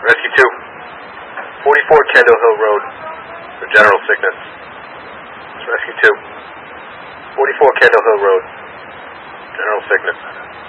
Rescue 2. 44 Kendall Hill Road for general sickness. Rescue 2. 44 Kendall Hill Road. General sickness.